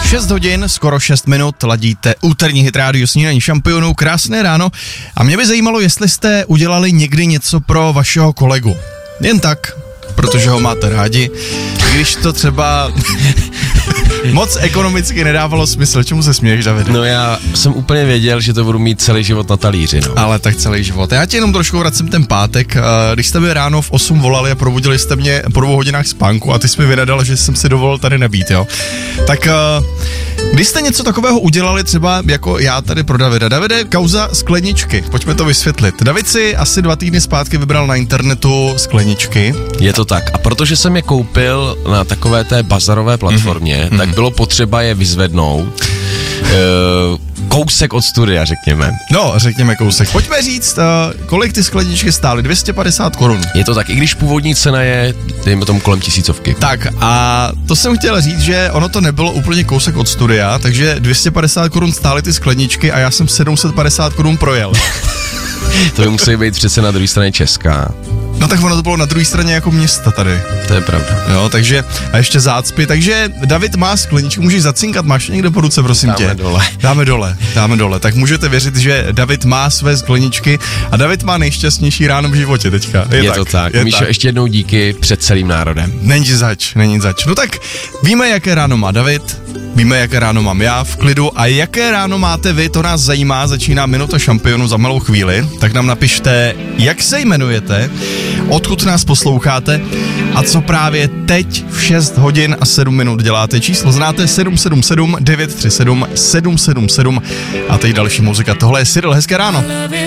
6 hodin, skoro 6 minut, ladíte úterní hit rádio Snídaní šampionů, krásné ráno. A mě by zajímalo, jestli jste udělali někdy něco pro vašeho kolegu. Jen tak, protože ho máte rádi, když to třeba moc ekonomicky nedávalo smysl. Čemu se směješ, Davide? No já jsem úplně věděl, že to budu mít celý život na talíři, no. Ale tak celý život. Já ti jenom trošku vracím ten pátek, když jste mi ráno v 8 volali a probudili jste mě po 2 hodinách spánku a ty jsi mi vynadal, že jsem si dovolil tady nebýt, jo. Tak když jste něco takového udělali, třeba jako já tady pro Davida. Davide, kauza skleničky, pojďme to vysvětlit. David si asi 2 týdny zpátky vybral na internetu skleničky. Je to tak. A protože jsem je koupil na takové té bazarové platformě, tak bylo potřeba je vyzvednout. Kousek od studia, řekněme. No, řekněme kousek. Pojďme říct, kolik ty skleničky stály? 250 korun. Je to tak, i když původní cena je, dejme tomu, kolem 1000. Tak a to jsem chtěl říct, že ono to nebylo úplně kousek od studia, takže 250 korun stály ty skleničky a já jsem 750 korun projel. To by musí být přece na druhé straně Česká. No tak ono to bylo na druhé straně jako města tady. To je pravda. Jo, takže a ještě zácpy, takže David má skleničku, můžeš zacinkat, máš někde po ruce, prosím tě. Dáme dole, tak můžete věřit, že David má své skleničky a David má nejšťastnější ráno v životě teďka. Je to tak. Míšo, ještě jednou díky před celým národem. Není zač. No tak víme, jaké ráno má David, víme, jaké ráno mám já v klidu a jaké ráno máte vy, to nás zajímá, začíná Minuta šampionu za malou chvíli, tak nám napište, jak se jmenujete, odkud nás posloucháte a co právě teď v 6 hodin a 7 minut děláte. Číslo znáte 777 937 777 a teď další muzika. Tohle je Cyril, hezké ráno.